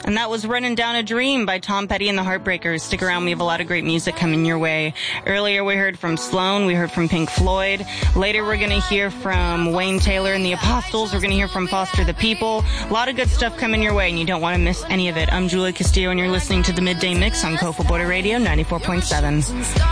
And that was Running Down a Dream by Tom Petty and the Heartbreakers. Stick around, we have a lot of great music coming your way. Earlier we heard from Sloan, we heard from Pink Floyd. Later we're going to hear from Wayne Taylor and the Apostles. We're going to hear from Foster the People. A lot of good stuff coming your way, and you don't want to miss any of it. I'm Julia Castillo, and you're listening to the Midday Mix on Kofa Border Radio 94.7.